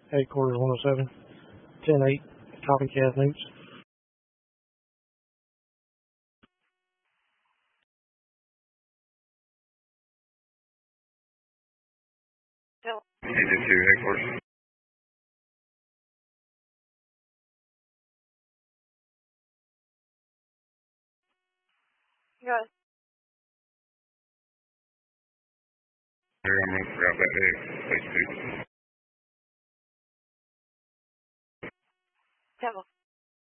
Headquarters 107, 10-8, Copycat News. Agent 2, headquarters. Good. I'm going to grab that egg, place 2. Temple.